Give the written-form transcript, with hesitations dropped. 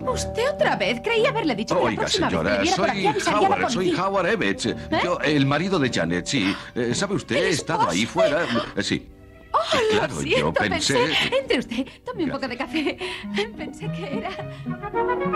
¿Usted otra vez? Creí haberle dicho que la Oiga, próxima vez que señora, me viera por aquí avisaría a la soy policía. Howard Evans. Yo, el marido de Janet, sí. ¿Sabe usted? He estado ahí fuera. Sí. Oh, Claro, lo siento, yo pensé... Entre usted, tome un poco de café. Pensé que era...